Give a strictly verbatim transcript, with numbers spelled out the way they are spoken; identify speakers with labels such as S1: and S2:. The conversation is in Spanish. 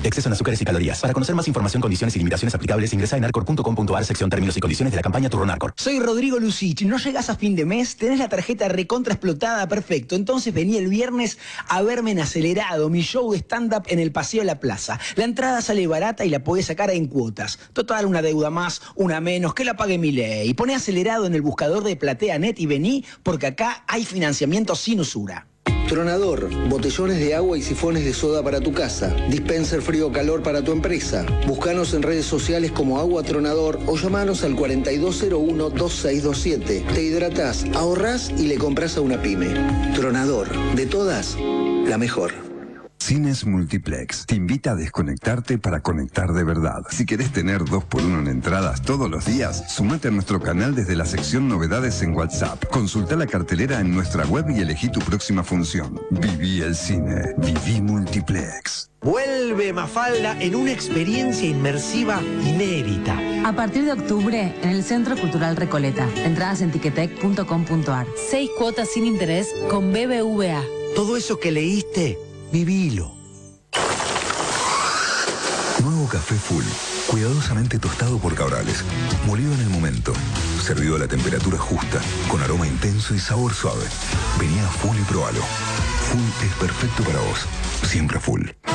S1: Exceso en azúcares y calorías. Para conocer más información, condiciones y limitaciones aplicables, ingresa en arcor punto com punto ar, sección términos y condiciones de la campaña Turronarcor.
S2: Soy Rodrigo Lucich. ¿No llegas a fin de mes? ¿Tenés la tarjeta recontra explotada? Perfecto. Entonces vení el viernes a verme en Acelerado, mi show de stand-up en el Paseo de la Plaza. La entrada sale barata y la podés sacar en cuotas. Total, una deuda más, una menos, que la pague mi ley. Poné Acelerado en el buscador de PlateaNet y vení, porque acá hay financiamiento sin usura.
S3: Tronador, botellones de agua y sifones de soda para tu casa. Dispenser frío-calor para tu empresa. Búscanos en redes sociales como Agua Tronador o llamanos al cuarenta y dos cero uno, dos seis dos siete. Te hidratás, ahorrás y le compras a una pyme. Tronador, de todas, la mejor.
S4: Cines Multiplex te invita a desconectarte para conectar de verdad. Si querés tener dos por uno en entradas todos los días, sumate a nuestro canal desde la sección Novedades en WhatsApp. Consulta la cartelera en nuestra web y elegí tu próxima función. Viví el cine. Viví Multiplex.
S5: Vuelve Mafalda en una experiencia inmersiva inédita.
S6: A partir de octubre, en el Centro Cultural Recoleta. Entradas en tiquetec punto com punto ar. Seis cuotas sin interés con B B V A.
S5: Todo eso que leíste, vivilo.
S7: Nuevo café Full, cuidadosamente tostado por Cabrales, molido en el momento, servido a la temperatura justa, con aroma intenso y sabor suave. Vení a Full y probalo. Full es perfecto para vos, siempre Full.